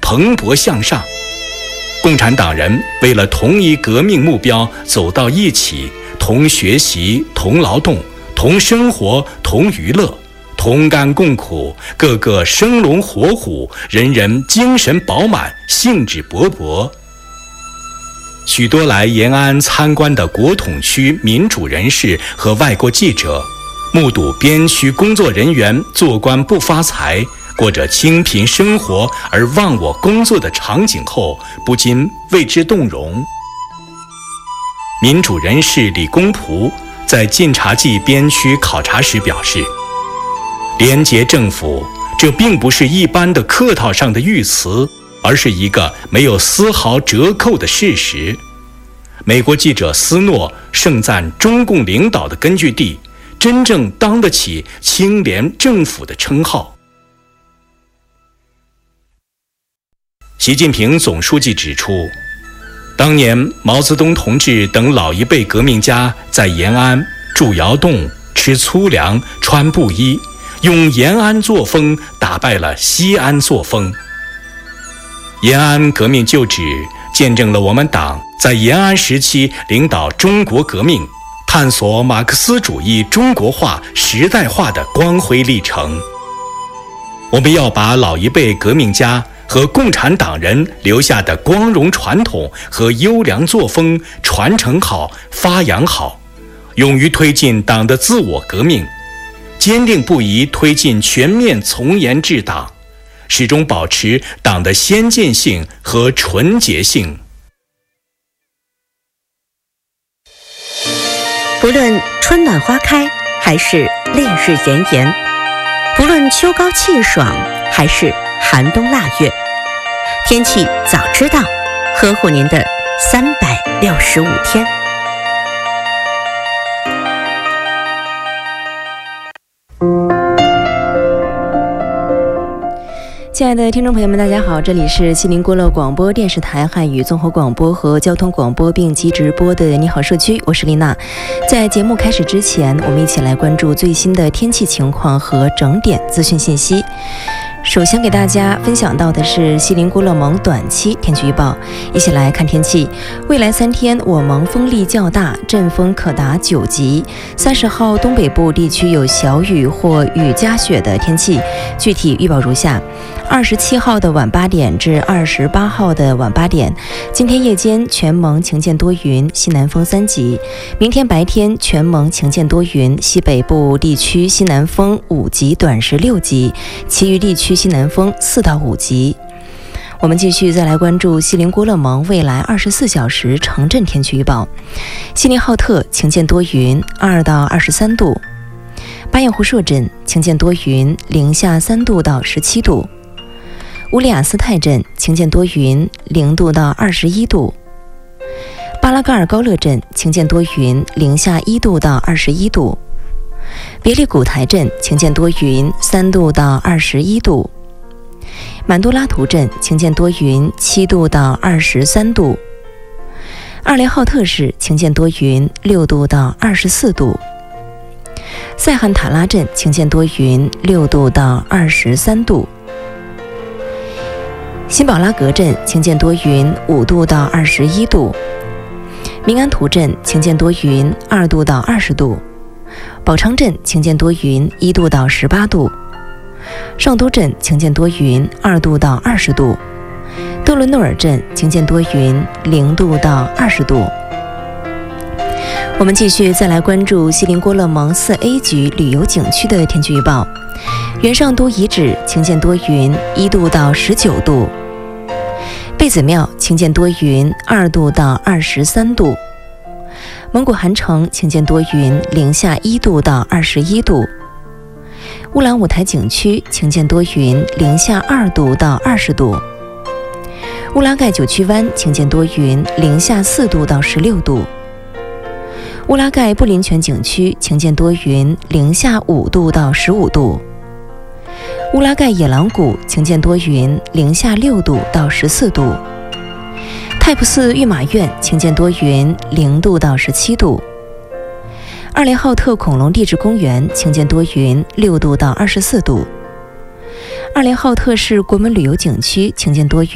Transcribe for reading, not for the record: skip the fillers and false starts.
蓬勃向上。共产党人为了同一革命目标走到一起，同学习、同劳动、同生活、同娱乐，同甘共苦，个个生龙活虎，人人精神饱满，兴致勃勃。许多来延安参观的国统区民主人士和外国记者，目睹边区工作人员做官不发财，过着清贫生活而忘我工作的场景后，不禁为之动容。民主人士李公朴在晋察冀边区考察时表示，廉洁政府这并不是一般的客套上的语词，而是一个没有丝毫折扣的事实。美国记者斯诺盛赞中共领导的根据地真正当得起清廉政府的称号。习近平总书记指出，当年毛泽东同志等老一辈革命家在延安住窑洞、吃粗粮、穿布衣，用延安作风打败了西安作风。延安革命旧址见证了我们党在延安时期领导中国革命、探索马克思主义中国化、时代化的光辉历程。我们要把老一辈革命家和共产党人留下的光荣传统和优良作风传承好、发扬好，勇于推进党的自我革命，坚定不移推进全面从严治党，始终保持党的先进性和纯洁性。 不论春暖花开还是烈日炎炎，不论秋高气爽还是寒冬腊月，天气早知道，呵护您的365天。 亲爱的听众朋友们，大家好，这里是西宁郭勒广播电视台汉语综合广播和交通广播并机直播的你好社区，我是丽娜。在节目开始之前，我们一起来关注最新的天气情况和整点资讯信息。首先给大家分享到的是西宁郭勒盟短期天气预报，一起来看天气。未来3天我盟风力较大，阵风可达9级。30号东北部地区有小雨或雨夹雪的天气，具体预报如下：27号的晚8点至28号的晚8点，今天夜间全盟晴间多云，西南风3级；明天白天全盟晴间多云，西北部地区西南风5级短时6级，其余地区西南风4到5级。我们继续再来关注锡林郭勒盟未来24小时城镇天气预报。锡林浩特晴间多云，2到23度；巴彦胡硕镇晴间多云，零下3度到17度；乌里雅斯泰镇晴间多云，0度到21度；巴拉嘎尔高勒镇晴间多云，零下1度到21度；别利古台镇晴间多云，3度到21度；满都拉图镇晴间多云，7度到23度；二连浩特市晴间多云，6度到24度；塞罕塔拉镇晴间多云，6度到23度；辛宝拉格镇晴间多云，5度到21度；明安图镇晴间多云，2度到20度；宝昌镇晴间多云，1度到18度；上都镇晴间多云，2度到20度；德伦诺尔镇晴间多云，0度到20度。我们继续再来关注锡林郭勒盟4A 级旅游景区的天气预报。元上都遗址晴间多云，1度到19度；贝子庙晴间多云，2度到23度；蒙古汗城晴间多云，零下1度到21度；乌兰舞台景区晴间多云，零下2度到20度；乌拉盖九曲湾晴间多云，零下4度到16度；乌拉盖布林泉景区晴间多云，零下5度到15度；乌拉盖野狼谷晴间多云，零下6度到14度；泰普寺御马院晴间多云，0度到17度；二连浩特恐龙地质公园晴间多云，6度到24度；二连浩特市国门旅游景区晴间多云